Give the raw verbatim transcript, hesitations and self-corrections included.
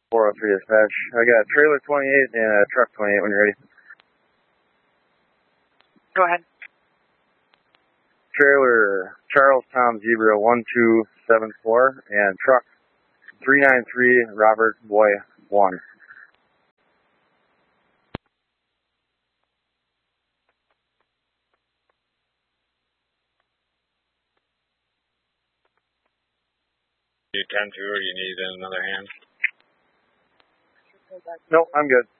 four oh three dispatch. I got trailer twenty-eight and a truck twenty-eight when you're ready. Go ahead. Trailer Charles Tom Zebra one two seven four and truck three nine three Robert Boy one. You tend to, or you need another hand? No, I'm good.